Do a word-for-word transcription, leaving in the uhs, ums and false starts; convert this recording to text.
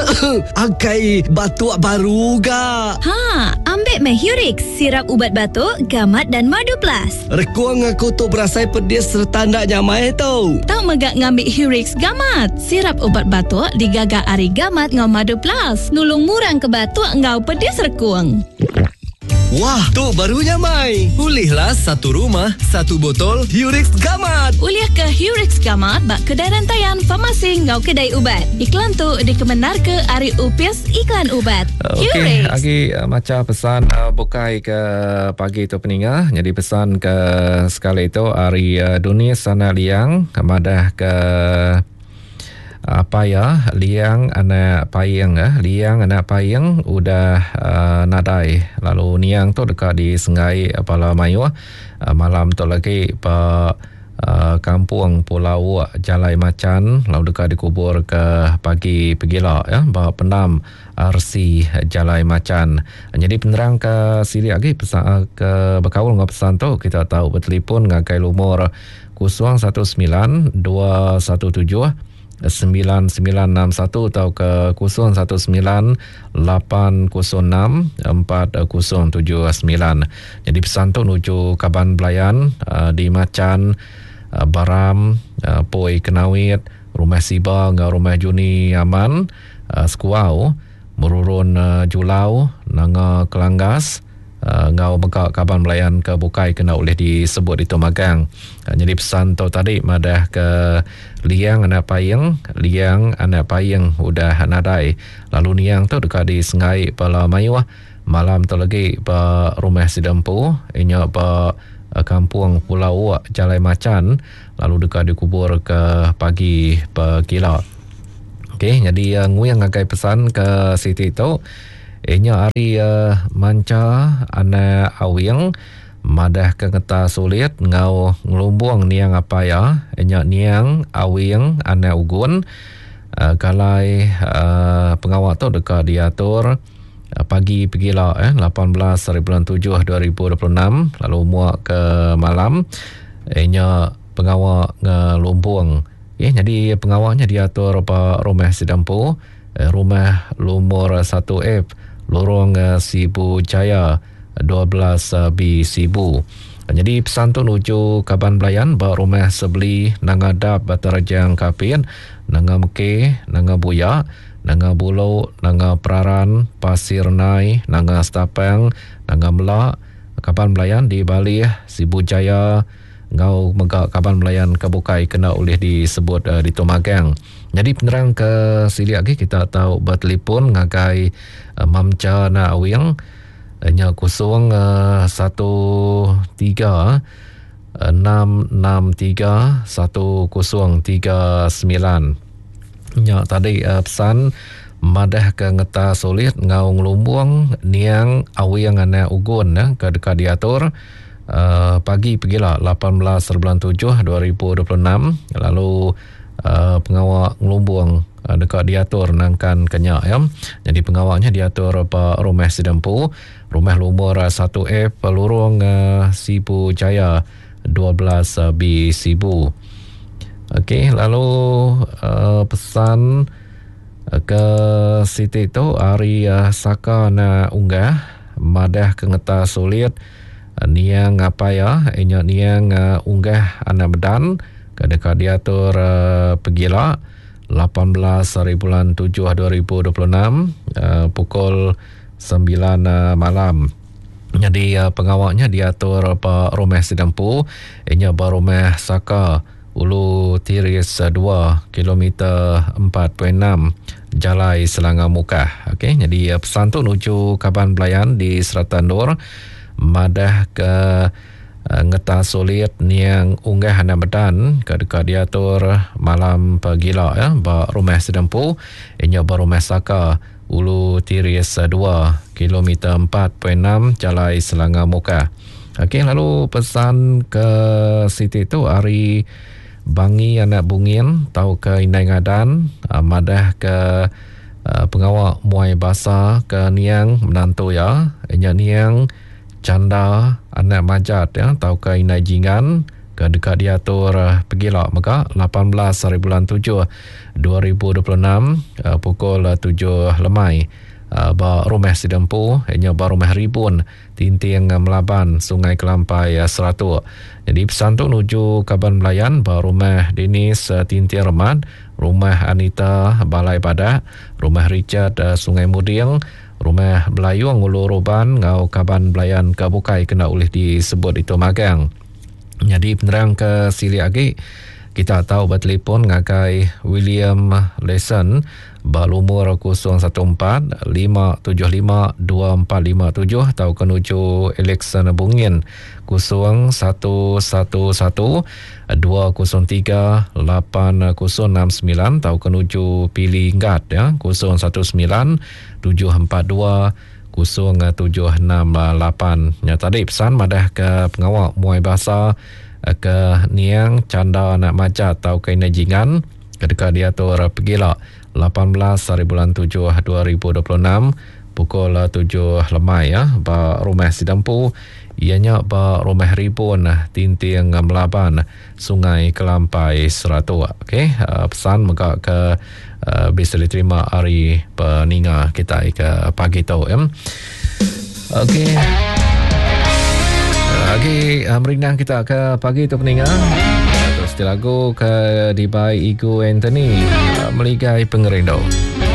Agai batuk baru ga. Ha, ambil Mahurix, sirap ubat batuk, gamat dan madu plus. Rekuang aku tu berasai pedis serta ndak nyamai tau. Tak megak ngambil Hurix gamat. Sirap ubat batuk digagak ari gamat ngau madu plus. Nulung murang ke batuk ngau pedis rekuang. Wah, tu barunya Mai. Pulihlah satu rumah, satu botol Hurix Gamat. Uliah ke Hurix Gamat bak kedai rantaian farmasi ngau kedai ubat. Iklan tu dikebenar ke Ari Upis iklan ubat. Okey, Hurix. lagi uh, macam pesan uh, bukai ke pagi tu peningah. Jadi pesan ke sekali itu Ari uh, dunia sana liang madah ke apa ya liang anak payang ah liang anak payang udah uh, nadai lalu niang tu dekat di Sengai Pala Mayu uh, malam tu lagi pa uh, kampung Pulau Jalai Macan lalu dekat dikubur ke pagi pegila ya bawa pendam Arsi Jalai Macan. Jadi penerang ke sili lagi pesan ke berkaul dengan pesan tu kita tahu bertelefon ngakai lumur kosong satu sembilan dua satu tujuh sembilan sembilan enam satu atau ke kosong satu sembilan lapan kosong enam empat kosong tujuh sembilan. Jadi pesan tu menuju Kaban Belayan uh, di Macan, uh, Baram, uh, Poi Kenawit, Rumah Siba, ngau Rumah Juni Aman, uh, Skuau, Merurun uh, Julau, Nanga Kelanggas, Uh, ngau megak Kaban Belayan ke Bukai kena oleh disebut itu magang. Uh, jadi pesan tu tadi madah ke liang anak payang, liang anak payang udah nadai. Lalu niang tu dekat di Sengai Pala Mayu malam tu lagi pa Rumah Sidampu, inya pa uh, kampung Pulau Jalai Macan, lalu dekat dikubur ke pagi pa Kila. Okey, jadi uh, nguyang agai pesan ke Siti tu inya hari uh, manca ana awing madah ke ngeta sulit ngau ngelumbung niang apa ya inya niang awing ana ugun uh, kalai uh, pengawal tu dekat diatur uh, pagi pegila eh lapan belas bulan tujuh dua ribu dua puluh enam lalu muak ke malam inya pengawal ngelumbung eh jadi pengawalnya diatur apa Rumah Sidampu eh, Rumah Lumur satu F Lorong uh, Sibu Jaya dua belas uh, B Sibu. Jadi pesan tu menuju Kaban Belayan bawa rumah sebeli nangadap Batarajang Kapin, Nanga Meke, Nanga Buya, Nanga Bulau, Nanga Peraran, Pasir Nai, Nanga Stapang, Nanga Melak, Kaban Belayan di Bali, Sibu Jaya, ngau megak Kaban Belayan Kebukai kena oleh disebut uh, di Tomagang. Jadi penerang ke sili lagi kita tahu bertelefon ngagai uh, Mamca na awing nya kosong uh, satu tiga enam enam tiga satu kosong tiga sembilan. Nya tadi uh, pesan madah ke ngeta sulit ngau ngelumbung niang awing ana ugun ya ke dekat diatur uh, pagi pergilah lapan belas bulan tujuh dua ribu dua puluh enam lalu Uh, pengawal ngelumbung uh, dekat diatur nangkan kenyak ya. Jadi pengawalnya diatur apa Rumah Sidampu, Rumah Lumur satu F, Lorong uh, Sibu Jaya dua belas uh, B Sibu. Okey, lalu uh, pesan uh, ke Siti tu hari uh, Saka na unggah madah ke ngeta sulit uh, niang apa ya inya niang uh, unggah anak bedan dekat diatur uh, pegila lapan belas bulan tujuh dua ribu dua puluh enam uh, pukul sembilan uh, malam. Jadi uh, pengawalnya diatur apa Rumah Sidampu inya Rumah Saka Ulu Tiris uh, dua kilometer empat puluh enam Jalai Selangor Mukah. Okey, jadi uh, pesan tu menuju Kaban Belayan di Seratan Nur madah ke Uh, ngeta sulit niang unggah anak bedan ke dekat diatur malam pagila ya ba Rumah Sidampu inya ba Rumah Saka Ulu Tiris dua kilometer empat puluh enam Jalai Selangor Mukah. Okey, lalu pesan ke Siti tu hari Bangi anak bungin tau ke Inai Ngadan uh, madah ke uh, pengawal muai basa ke niang menantu ya inya niang Canda anak majat ya tau ke Inai Jingan ke dekat diatur uh, pergilak maka lapan belas hari bulan tujuh dua ribu dua puluh enam uh, pukul uh, tujuh lemai. Uh, ba rumah Sidempu hanya ba rumah Ribun Tinting Melaban Sungai Kelampai uh, Seratu. Jadi pesan tu nuju Kaban Melayan ba rumah Denis uh, Tinting Remat, rumah Anita Balai Badak, rumah Richard uh, Sungai Muding, rumah Melayu Ngulu Roban ngau Kaban Belayan Kabukai kena oleh disebut itu magang. Jadi penerang ke sili agi kita tahu bertelefon ngakai William Lesson berumur kosong satu empat lima tujuh lima dua empat lima tujuh atau kenuju Alexan Bungin kosong satu satu satu dua kosong tiga lapan kosong enam sembilan atau kenuju Pilih Ngat ya kosong satu sembilan tujuh empat dua kosong tujuh enam lapan. Ya tadi pesan madah ke pengawal muai bahasa ke Niang Canda Anak Maca atau ke Najingan ketika diatur pergilak lapan belas hari bulan tujuh dua ribu dua puluh enam pukul tujuh lemai ya ba rumah Sidempu ianya ba rumah Ribun Tinting Melaban Sungai Kelampai Seratu. Okey uh, pesan maka ke uh, bisa diterima hari peninga kita ke pagi tu ya. Okey lagi uh, merinang kita ke pagi tu peninga. Terus lagu ke Dibai Igu Anthony uh, meligai pengerendo.